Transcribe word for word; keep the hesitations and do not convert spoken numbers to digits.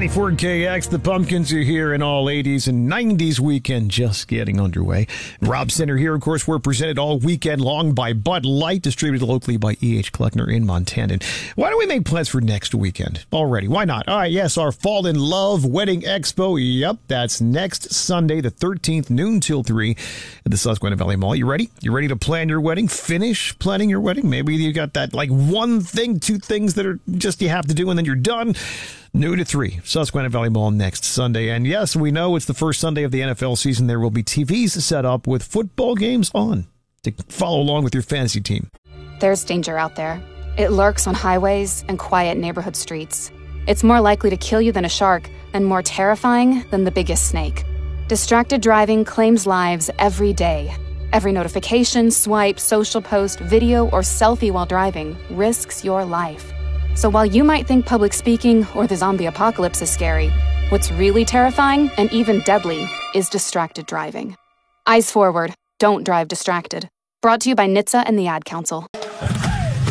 ninety-four K X, the Pumpkins are here, and all eighties and nineties weekend just getting underway. Rob Center here, of course, we're presented all weekend long by Bud Light, distributed locally by E H. Kleckner in Montana. Why don't we make plans for next weekend already? Why not? All right, yes, our Fall in Love Wedding Expo. Yep, that's next Sunday, the thirteenth, noon till three at the Susquehanna Valley Mall. You ready? You ready to plan your wedding? Finish planning your wedding? Maybe you got that, like, one thing, two things that are just you have to do, and then you're done. Noon to three, Susquehanna Valley Mall next Sunday. And yes, we know it's the first Sunday of the N F L season. There will be T Vs set up with football games on to follow along with your fantasy team. There's danger out there. It lurks on highways and quiet neighborhood streets. It's more likely to kill you than a shark and more terrifying than the biggest snake. Distracted driving claims lives every day. Every notification, swipe, social post, video, or selfie while driving risks your life. So while you might think public speaking or the zombie apocalypse is scary, what's really terrifying and even deadly is distracted driving. Eyes forward, don't drive distracted. Brought to you by N H T S A and the Ad Council.